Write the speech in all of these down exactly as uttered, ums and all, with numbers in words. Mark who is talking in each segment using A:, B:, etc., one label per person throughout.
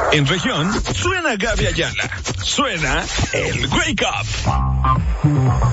A: En región, suena Gaby Ayala. Suena el Wake Up.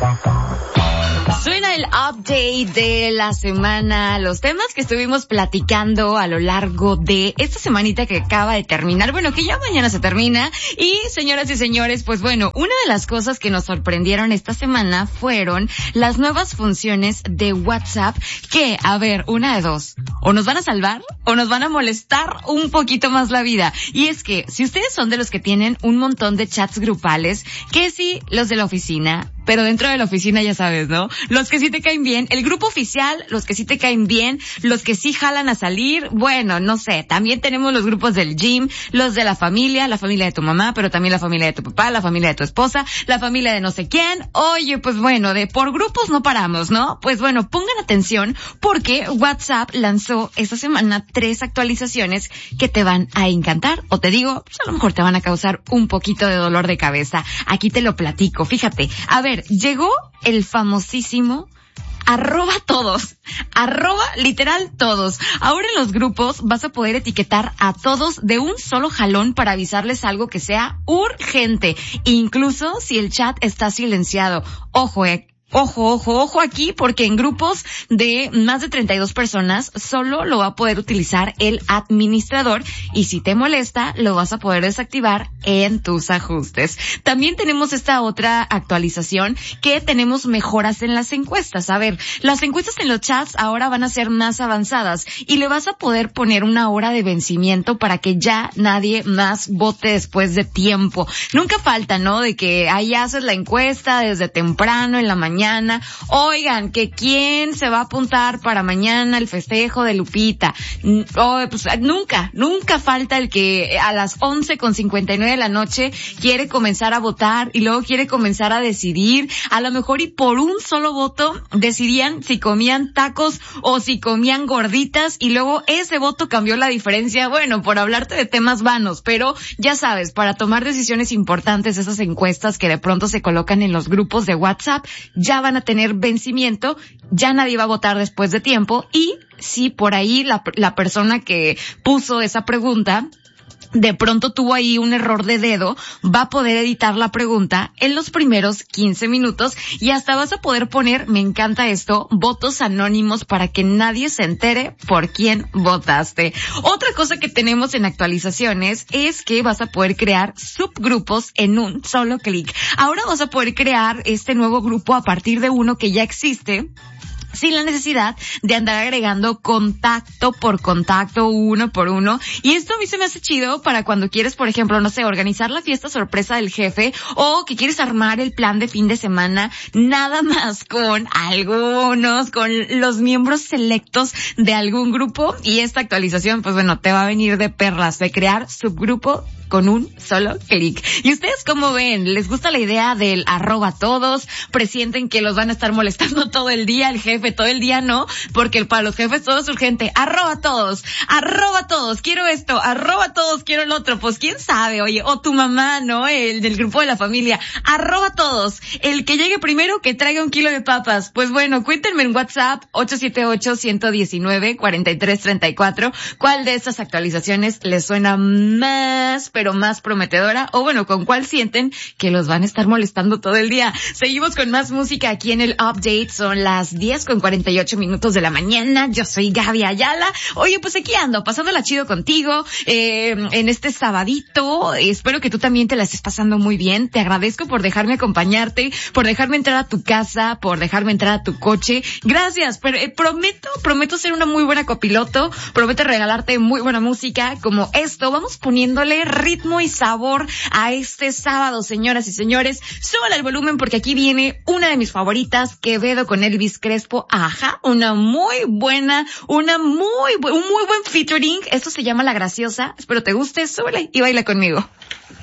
B: Suena el update de la semana, los temas que estuvimos platicando a lo largo de esta semanita que acaba de terminar, bueno, que ya mañana se termina. Y señoras y señores, pues bueno, una de las cosas que nos sorprendieron esta semana fueron las nuevas funciones de WhatsApp que, a ver, una de dos, o nos van a salvar o nos van a molestar un poquito más la vida. Y es que si ustedes son de los que tienen un montón de chats grupales, que sí, los de la oficina, pero dentro de la oficina ya sabes, ¿no? Los que sí te caen bien, el grupo oficial, los que sí te caen bien, los que sí jalan a salir, bueno, no sé, también tenemos los grupos del gym, los de la familia, la familia de tu mamá, pero también la familia de tu papá, la familia de tu esposa, la familia de no sé quién. Oye, pues bueno, de por grupos no paramos, ¿no? Pues bueno, pongan atención porque WhatsApp lanzó esta semana tres actualizaciones que te van a encantar, o te digo, pues a lo mejor te van a causar un poquito de dolor de cabeza. Aquí te lo platico, fíjate, a ver, llegó el famosísimo arroba todos, arroba literal todos. Ahora en los grupos vas a poder etiquetar a todos de un solo jalón para avisarles algo que sea urgente, incluso si el chat está silenciado. Ojo, eh. Ojo, ojo, ojo aquí, porque en grupos de más de treinta y dos personas solo lo va a poder utilizar el administrador y si te molesta lo vas a poder desactivar en tus ajustes. También tenemos esta otra actualización que tenemos mejoras en las encuestas. A ver, las encuestas en los chats ahora van a ser más avanzadas y le vas a poder poner una hora de vencimiento para que ya nadie más vote después de tiempo. Nunca falta, ¿no? De que ahí haces la encuesta desde temprano en la mañana. Oigan, que quién se va a apuntar para mañana el festejo de Lupita. Oh, pues nunca, nunca falta el que a las once con cincuenta y nueve de la noche quiere comenzar a votar y luego quiere comenzar a decidir. A lo mejor y por un solo voto decidían si comían tacos o si comían gorditas y luego ese voto cambió la diferencia. Bueno, por hablarte de temas vanos, pero ya sabes, para tomar decisiones importantes, esas encuestas que de pronto se colocan en los grupos de WhatsApp, ya van a tener vencimiento, ya nadie va a votar después de tiempo y si por ahí la, la persona que puso esa pregunta de pronto tuvo ahí un error de dedo, va a poder editar la pregunta en los primeros quince minutos y hasta vas a poder poner, me encanta esto, votos anónimos para que nadie se entere por quién votaste. Otra cosa que tenemos en actualizaciones es que vas a poder crear subgrupos en un solo clic. Ahora vas a poder crear este nuevo grupo a partir de uno que ya existe, sin la necesidad de andar agregando contacto por contacto, uno por uno. Y esto a mí se me hace chido para cuando quieres, por ejemplo, no sé, organizar la fiesta sorpresa del jefe o que quieres armar el plan de fin de semana, nada más con algunos, con los miembros selectos de algún grupo. Y esta actualización, pues bueno, te va a venir de perlas, de crear subgrupo con un solo clic. ¿Y ustedes cómo ven? ¿Les gusta la idea del arroba todos? ¿Presienten que los van a estar molestando todo el día? El jefe todo el día no, porque para los jefes todo es urgente. Arroba todos, arroba todos, quiero esto, arroba todos, quiero el otro. Pues quién sabe, oye, o tu mamá, ¿no? El del grupo de la familia. Arroba todos, el que llegue primero que traiga un kilo de papas. Pues bueno, cuéntenme en WhatsApp ocho siete ocho, uno uno nueve, cuatro tres tres cuatro cuál de estas actualizaciones les suena más, pero más prometedora, o bueno, con cuál sienten que los van a estar molestando todo el día. Seguimos con más música aquí en el update, son las diez con cuarenta y ocho minutos de la mañana. Yo soy Gaby Ayala. Oye, pues aquí ando, pasándola chido contigo, eh, en este sabadito. Espero que tú también te la estés pasando muy bien. Te agradezco por dejarme acompañarte, por dejarme entrar a tu casa, por dejarme entrar a tu coche. Gracias, pero eh, prometo, prometo ser una muy buena copiloto, prometo regalarte muy buena música como esto. Vamos poniéndole ritmo y sabor a este sábado, señoras y señores. Súbale el volumen porque aquí viene una de mis favoritas, Quevedo con Elvis Crespo. Ajá, una muy buena, una muy, bu- un muy buen featuring. Esto se llama La Graciosa. Espero te guste, súbele y baila conmigo.